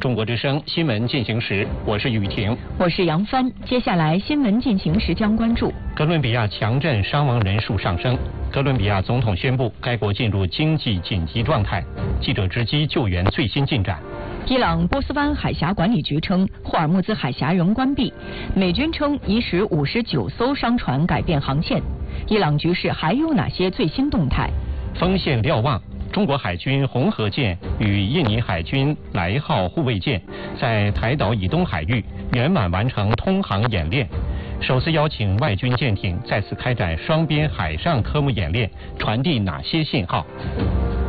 中国之声新闻进行时，我是雨婷， 我是杨帆。接下来新闻进行时将关注： 哥伦比亚强震伤亡人数上升，哥伦比亚总统宣布该国进入经济紧急状态。记者直击救援最新进展。 伊朗波斯湾海峡管理局称，霍尔木兹海峡仍关闭。美军称已使59艘商船改变航线。伊朗局势还有哪些最新动态？ 锋线瞭望。中国海军红河舰与印尼海军来号护卫舰在台岛以东海域圆满完成通航演练，首次邀请外军舰艇再次开展双边海上科目演练，传递哪些信号？